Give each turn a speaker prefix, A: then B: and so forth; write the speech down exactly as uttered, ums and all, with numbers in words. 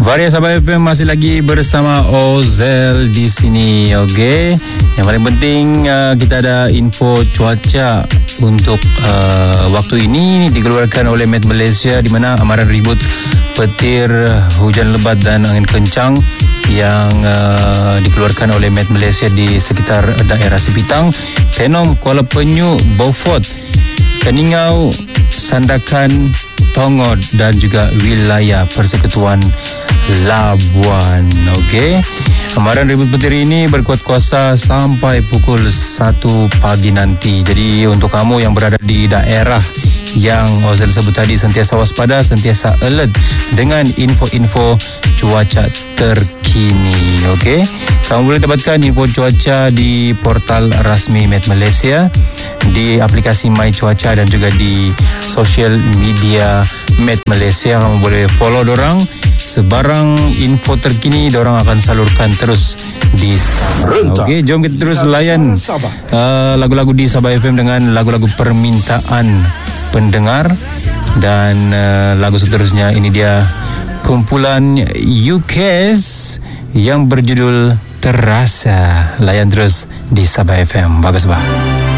A: Varia Sabah F M masih lagi bersama Ozel di sini, okey. Yang paling penting uh, kita ada info cuaca untuk uh, waktu ini dikeluarkan oleh Met Malaysia, di mana amaran ribut petir, hujan lebat dan angin kencang yang uh, dikeluarkan oleh Met Malaysia di sekitar daerah Sipitang, Tenom, Kuala Penyu, Beaufort, Keningau, Sandakan, Tongod dan juga wilayah Persekutuan Labuan. Okey. Amaran ribut petir ini berkuat kuasa sampai pukul satu pagi nanti. Jadi untuk kamu yang berada di daerah yang Ozel sebut tadi, sentiasa waspada, sentiasa alert dengan info-info cuaca terkini. Okey. Kamu boleh dapatkan info cuaca di portal rasmi Met Malaysia, di aplikasi My Cuaca dan juga di social media Met Malaysia. Kamu boleh follow dorang. Sebarang info terkini dorang akan salurkan terus di sana. Okey, jom kita terus layan uh, lagu-lagu di Sabah F M dengan lagu-lagu permintaan pendengar. Dan uh, lagu seterusnya ini dia kumpulan U K S yang berjudul Terasa. Layan terus di Sabah F M. Bagus bah.